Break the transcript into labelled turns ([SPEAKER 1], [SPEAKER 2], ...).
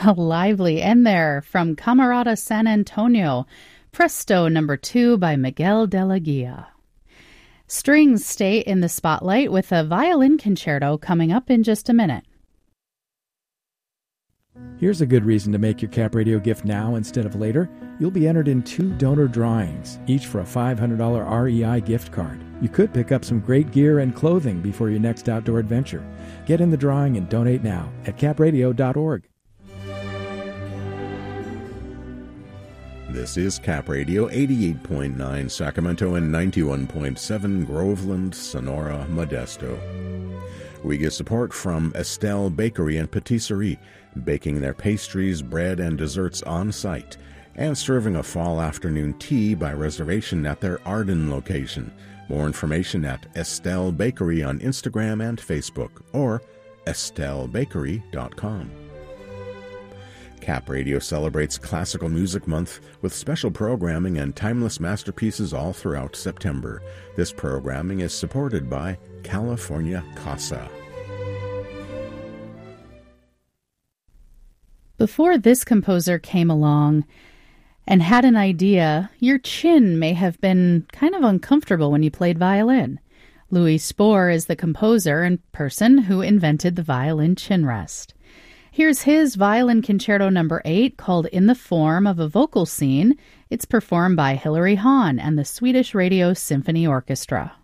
[SPEAKER 1] A lively end there from Camerata San Antonio, Presto No. 2 by Miguel de la Guia. Strings stay in the spotlight with a violin concerto coming up in just a minute.
[SPEAKER 2] Here's a good reason to make your Cap Radio gift now instead of later. You'll be entered in 2 donor drawings, each for a $500 REI gift card. You could pick up some great gear and clothing before your next outdoor adventure. Get in the drawing and donate now at capradio.org.
[SPEAKER 3] This is Cap Radio 88.9 Sacramento and 91.7 Groveland, Sonora, Modesto. We get support from Estelle Bakery and Patisserie, baking their pastries, bread, and desserts on site, and serving a fall afternoon tea by reservation at their Arden location. More information at Estelle Bakery on Instagram and Facebook, or estellebakery.com. Cap Radio celebrates Classical Music Month with special programming and timeless masterpieces all throughout September. This programming is supported by California Casa.
[SPEAKER 1] Before this composer came along and had an idea, your chin may have been kind of uncomfortable when you played violin. Louis Spohr is the composer and person who invented the violin chin rest. Here's his Violin Concerto No. 8 called In the Form of a Vocal Scene. It's performed by Hilary Hahn and the Swedish Radio Symphony Orchestra.